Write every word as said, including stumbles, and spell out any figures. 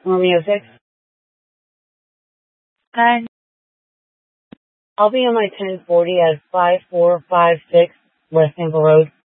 Romeo six. Hi. I'll be on my ten forty at five four five six West Tampa Road.